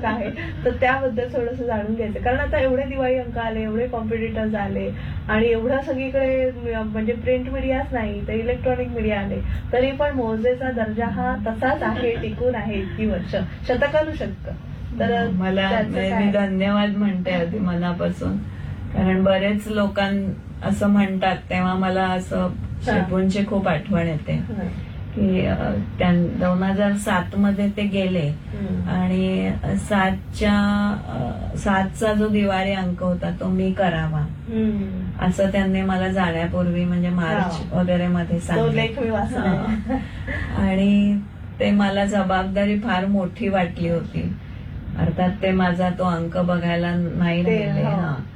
अंक आहे, तर त्याबद्दल थोडंसं जाणून घ्यायचं. कारण आता एवढे दिवाळी अंक आले, एवढे कॉम्पिटिटर्स आले आणि एवढं सगळीकडे म्हणजे प्रिंट मीडियाच नाही तर इलेक्ट्रॉनिक मीडिया आले, तरी पण मौजेचा दर्जा हा तसाच आहे, टिकून आहे इतकी वर्ष, शतकानुशतक. तर मला मी धन्यवाद म्हणते आधी मनापासून, कारण बरेच लोकां असं म्हणतात तेव्हा मला असं श्रीपूंची खूप आठवण येते की 2007 मध्ये ते गेले आणि 7चा जो दिवाळी अंक होता तो मी करावा असं त्यांनी मला जाण्यापूर्वी म्हणजे मार्च वगैरे मध्ये सांगितलं. आणि ते मला जबाबदारी फार मोठी वाटली होती. अर्थात ते माझा तो अंक बघायला नाही राहिले,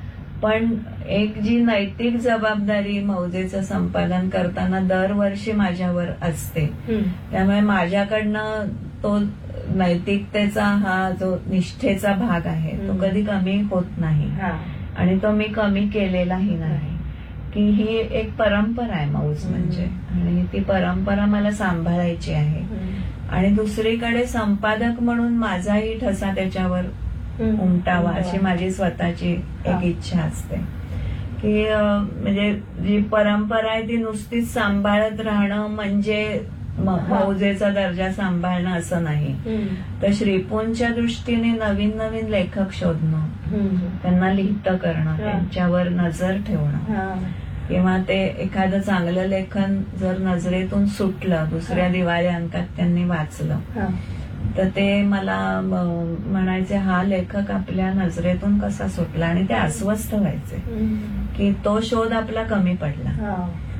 पण एक जी नैतिक जबाबदारी मौजेचं संपादन करताना दरवर्षी माझ्यावर असते, त्यामुळे माझ्याकडनं तो नैतिकतेचा हा जो निष्ठेचा भाग आहे तो कधी कमी होत नाही आणि तो मी कमी केलेलाही नाही. की ही एक परंपरा आहे मौज म्हणजे, आणि ती परंपरा मला सांभाळायची आहे. आणि दुसरीकडे संपादक म्हणून माझाही ठसा त्याच्यावर उमटावा अशी माझी स्वतःची एक इच्छा असते. की म्हणजे जी परंपरा आहे ती नुसतीच सांभाळत राहणं म्हणजे मौजेचा दर्जा सांभाळणं असं नाही, तर श्रीपूंच्या दृष्टीने नवीन नवीन लेखक शोधणं, त्यांना लिहितं करणं, त्यांच्यावर नजर ठेवणं, किंवा ते एखादं चांगलं लेखन जर नजरेतून सुटलं, दुसऱ्या दिवाळी अंकात त्यांनी वाचलं, तर ते मला म्हणायचे हा लेखक आपल्या नजरेतून कसा सुटला, आणि ते अस्वस्थ व्हायचे की तो शोध आपला कमी पडला.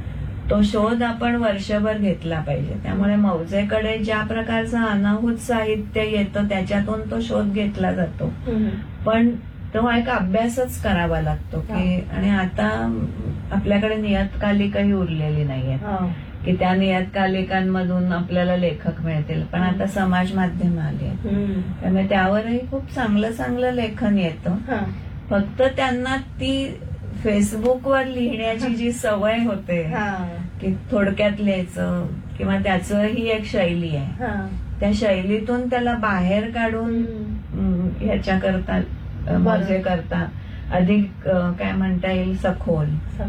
तो शोध आपण वर्षभर घेतला पाहिजे. त्यामुळे मौजेकडे ज्या प्रकारचं अनाहूत साहित्य येतं त्याच्यातून तो शोध घेतला जातो, पण तो एक अभ्यासच करावा लागतो. की आणि आता आपल्याकडे नियतकालिकही उरलेली नाहीये की त्या नियतकालिकांमधून आपल्याला लेखक मिळतील, पण आता समाज माध्यम आली, त्यामुळे त्यावरही खूप चांगलं चांगलं लेखन येतं. फक्त त्यांना ती फेसबुकवर लिहिण्याची जी सवय होते की थोडक्यात लिहायचं, किंवा त्याचं ही एक शैली आहे, त्या शैलीतून त्याला बाहेर काढून ह्याच्याकरता मौजे करता अधिक काय म्हणता येईल सखोल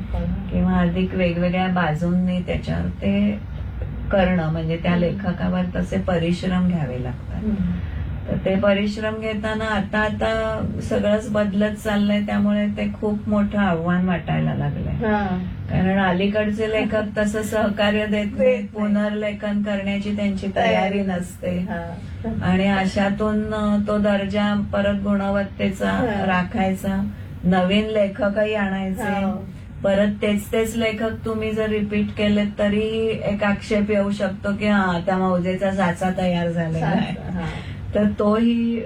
किंवा अधिक वेगवेगळ्या बाजूंनी त्याच्यावर ते करणं, म्हणजे त्या लेखकावर तसे परिश्रम घ्यावे लागतात. तर ते परिश्रम घेताना आता आता सगळंच बदलत चाललंय, त्यामुळे ते खूप मोठं आव्हान वाटायला लागलंय. कारण अलीकडचे लेखक तसं सहकार्य देत नाहीत, पुनर्लेखन करण्याची त्यांची तयारी नसते, आणि अशातून तो दर्जा परत गुणवत्तेचा राखायचा, नवीन लेखकही आणायचे, परत तेच लेखक तुम्ही जर रिपीट केलेत तरी एक आक्षेप येऊ शकतो की त्या मौजेचा साचा तयार झालेला आहे, तर तोही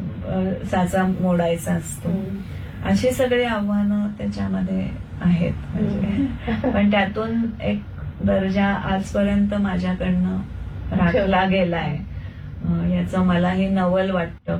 साचा मोडायचा असतो. अशी सगळी आव्हानं त्याच्यामध्ये आहेत. म्हणजे पण त्यातून एक दर्जा आजपर्यंत माझ्याकडनं राखला गेलाय, याचं मलाही नवल वाटतं.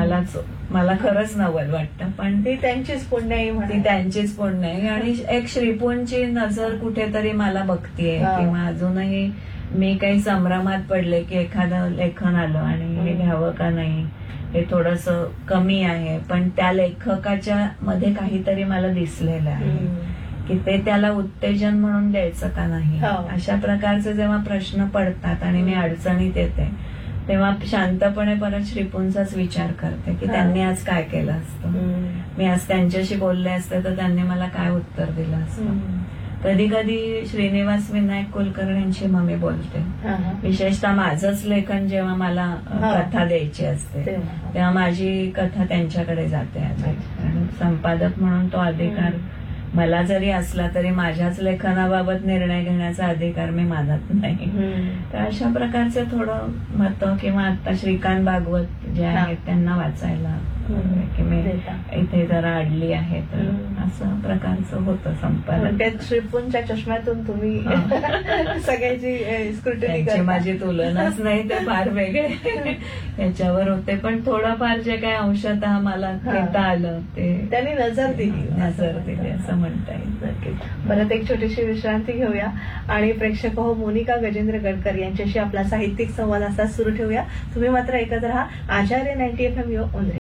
मला खरंच नवल वाटतं, पण ती त्यांचीच पुण्य आहे, ती त्यांचीच पुण्य आहे. आणि एक श्रीपूंची नजर कुठेतरी मला बघतीये, किंवा अजूनही मी काही संभ्रमात पडले की एखादं लेखन आलं आणि हे घ्यावं का नाही, हे थोडस कमी आहे, पण त्या लेखकाच्या मध्ये काहीतरी मला दिसलेलं आहे की ते त्याला उत्तेजन म्हणून द्यायचं का नाही. अशा प्रकारचे जेव्हा प्रश्न पडतात आणि मी अडचणीत येते, तेव्हा शांतपणे परत श्रीपूंचाच विचार करते की त्यांनी आज काय केलं असतं, मी आज त्यांच्याशी बोलले असते तर त्यांनी मला काय उत्तर दिलं असतं. कधी कधी श्रीनिवास विनायक कुलकर्णींची मम्मी बोलते, विशेषतः माझंच लेखन जेव्हा मला कथा द्यायची असते तेव्हा माझी कथा त्यांच्याकडे जाते. आणि संपादक म्हणून तो अधिकार मला जरी असला तरी माझ्याच लेखनाबाबत निर्णय घेण्याचा अधिकार मी मानत नाही. तर अशा प्रकारचं थोडं मत, किंवा आता श्रीकांत भागवत जे आहेत त्यांना वाचायला की मी इथे जरा अडली आहे, तर असं प्रकारचं होतं संपादन. श्रीपूंच्या चष्म्यातून तुम्ही सगळ्याची स्क्रुटिनी, माझी तुलनाच नाही, ते फार वेगळे याच्यावर होते, पण थोडंफार जे काही अंशतः मला घेता आलं ते त्यांनी नजर दिली असं म्हणता येईल. परत एक छोटीशी विश्रांती घेऊया आणि प्रेक्षक हो मोनिका गजेंद्र गडकर यांच्याशी आपला साहित्यिक संवाद असा सुरू ठेवूया. तुम्ही मात्र ऐकत राहा आचार्य 90 FM उंदरे.